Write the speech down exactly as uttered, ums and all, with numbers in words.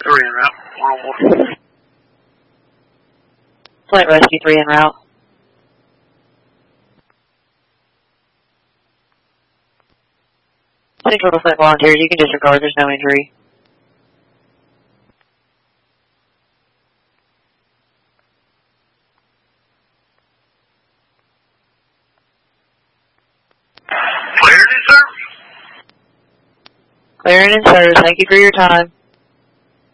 Three en route. One on board. Flight Rescue three en route. Central to Flint volunteers, you can disregard, there's no injury. Cleared in service. Clearing in service, thank you for your time.